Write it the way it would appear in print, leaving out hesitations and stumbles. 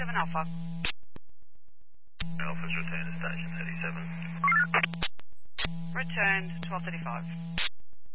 37 Alpha. Alpha's returned to station 37. Returned 1235.